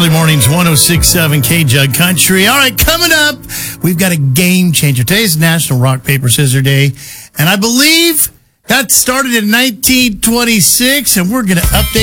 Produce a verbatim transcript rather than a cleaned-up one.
Early mornings, one oh six point seven K-Jug Country. All right, coming up, we've got a game changer. Today's National Rock, Paper, Scissors Day, and I believe that started in nineteen twenty-six, and we're going to update